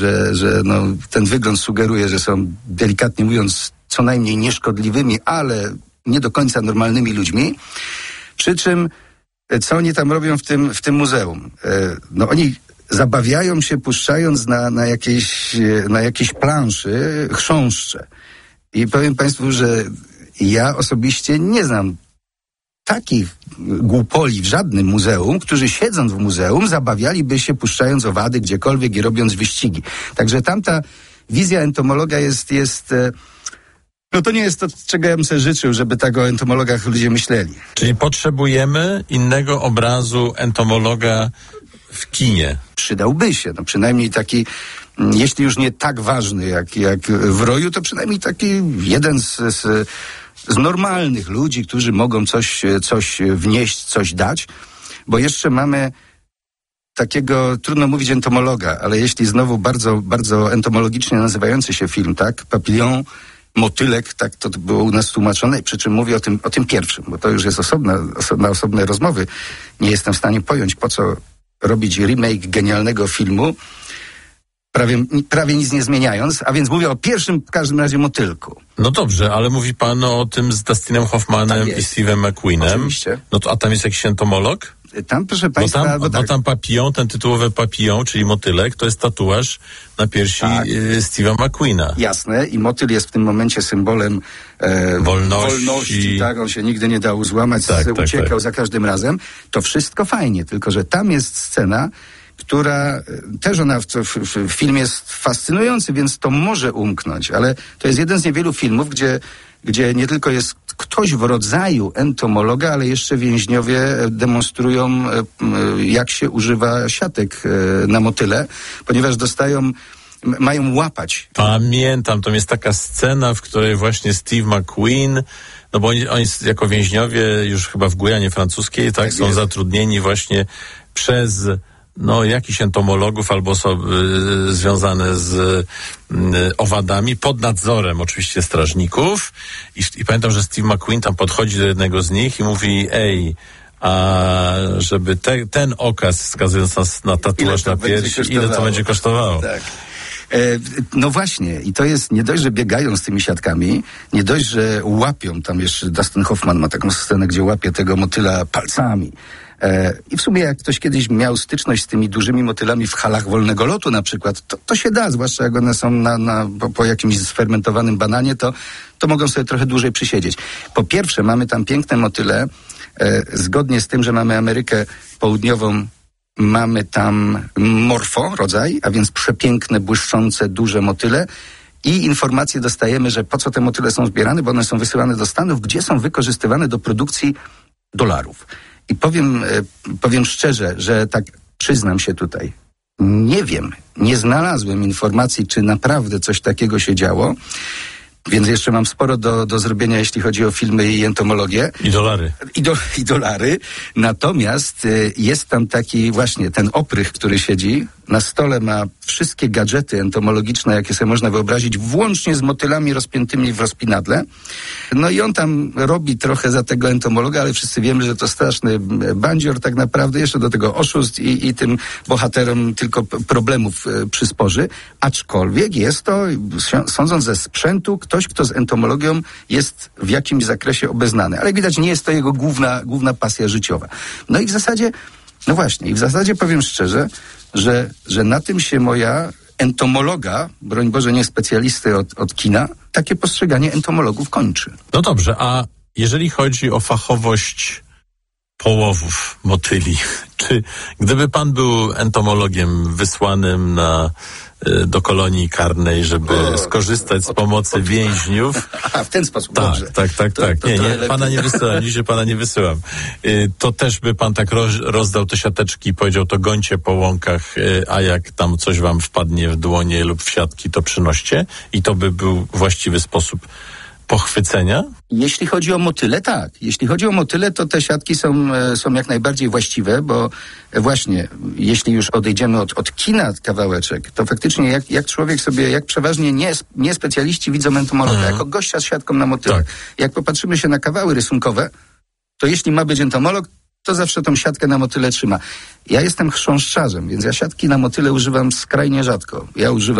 że ten wygląd sugeruje, że są, delikatnie mówiąc, co najmniej nieszkodliwymi, ale nie do końca normalnymi ludźmi. Przy czym, co oni tam robią w tym muzeum? Oni zabawiają się, puszczając na jakiejś planszy chrząszcze. I powiem Państwu, że ja osobiście nie znam takich głupoli w żadnym muzeum, którzy siedząc w muzeum zabawialiby się puszczając owady gdziekolwiek i robiąc wyścigi. Także tamta wizja entomologa jest to nie jest to, czego ja bym sobie życzył, żeby tak o entomologach ludzie myśleli. Czyli potrzebujemy innego obrazu entomologa w kinie. Przydałby się, przynajmniej taki, jeśli już nie tak ważny jak w Roju, to przynajmniej taki jeden z normalnych ludzi, którzy mogą coś wnieść, coś dać, bo jeszcze mamy takiego, trudno mówić entomologa, ale jeśli znowu bardzo, bardzo entomologicznie nazywający się film, tak? Papillon, motylek, tak to było u nas tłumaczone, przy czym mówię o tym pierwszym, bo to już jest osobne rozmowy. Nie jestem w stanie pojąć, po co robić remake genialnego filmu, prawie nic nie zmieniając, a więc mówię o pierwszym w każdym razie motylku. No dobrze, ale mówi pan o tym z Dustinem Hoffmanem i Steve'em McQueenem. Oczywiście. A tam jest jakiś entomolog? Tam, proszę Państwa... Bo tam papillon, ten tytułowy papillon, czyli motylek, to jest tatuaż na piersi Steve'a McQueena. Jasne, i motyl jest w tym momencie symbolem wolności, tak, on się nigdy nie dał złamać, uciekał za każdym razem. To wszystko fajnie, tylko że tam jest scena, która też w filmie jest fascynujący, więc to może umknąć, ale to jest jeden z niewielu filmów, gdzie nie tylko jest ktoś w rodzaju entomologa, ale jeszcze więźniowie demonstrują, jak się używa siatek na motyle, ponieważ mają łapać. Pamiętam, to jest taka scena, w której właśnie Steve McQueen, bo oni jako więźniowie już chyba w Gujanie francuskiej, tak są zatrudnieni właśnie przez jakichś entomologów albo osoby związane z owadami, pod nadzorem oczywiście strażników. I pamiętam, że Steve McQueen tam podchodzi do jednego z nich i mówi: a żeby ten okaz wskazując nas na tatuaż na piersi, ile to będzie kosztowało? Tak. No właśnie, i to jest nie dość, że biegają z tymi siatkami, nie dość, że łapią, tam jeszcze Dustin Hoffman ma taką scenę, gdzie łapie tego motyla palcami. I w sumie jak ktoś kiedyś miał styczność z tymi dużymi motylami w halach wolnego lotu na przykład, to się da, zwłaszcza jak one są po jakimś sfermentowanym bananie, to mogą sobie trochę dłużej przysiedzieć. Po pierwsze, mamy tam piękne motyle, zgodnie z tym, że mamy Amerykę Południową, mamy tam morfo rodzaj, a więc przepiękne, błyszczące, duże motyle. I informacje dostajemy, że po co te motyle są zbierane, bo one są wysyłane do Stanów, gdzie są wykorzystywane do produkcji dolarów. I powiem szczerze, że tak przyznam się tutaj, nie wiem, nie znalazłem informacji, czy naprawdę coś takiego się działo, więc jeszcze mam sporo do zrobienia, jeśli chodzi o filmy i entomologię. I dolary. I dolary. Natomiast jest tam taki właśnie ten oprych, który siedzi. Na stole ma wszystkie gadżety entomologiczne, jakie sobie można wyobrazić, włącznie z motylami rozpiętymi w rozpinadle. No i on tam robi trochę za tego entomologa, ale wszyscy wiemy, że to straszny bandzior tak naprawdę. Jeszcze do tego oszust i tym bohaterom tylko problemów przysporzy. Aczkolwiek jest to, sądząc ze sprzętu, ktoś, kto z entomologią jest w jakimś zakresie obeznany. Ale widać, nie jest to jego główna pasja życiowa. No i w zasadzie powiem szczerze, że na tym się moja entomologa, broń Boże nie specjalisty od kina, takie postrzeganie entomologów kończy. No dobrze, a jeżeli chodzi o fachowość połowów motyli, czy gdyby pan był entomologiem wysłanym do kolonii karnej, żeby skorzystać z pomocy więźniów. A w ten sposób, tak, dobrze. Tak. Nie, pana nie wysyłam, dzisiaj pana nie wysyłam. To też by pan tak rozdał te siateczki i powiedział, to gońcie po łąkach, a jak tam coś wam wpadnie w dłonie lub w siatki, to przynoście. I to by był właściwy sposób pochwycenia? Jeśli chodzi o motyle, tak. Jeśli chodzi o motyle, to te siatki są jak najbardziej właściwe, bo właśnie, jeśli już odejdziemy od kina kawałeczek, to faktycznie jak człowiek sobie, jak przeważnie nie specjaliści widzą entomologa, jako gościa z siatką na motyle. Tak. Jak popatrzymy się na kawały rysunkowe, to jeśli ma być entomolog, to zawsze tą siatkę na motyle trzyma. Ja jestem chrząszczarzem, więc ja siatki na motyle używam skrajnie rzadko. Ja używam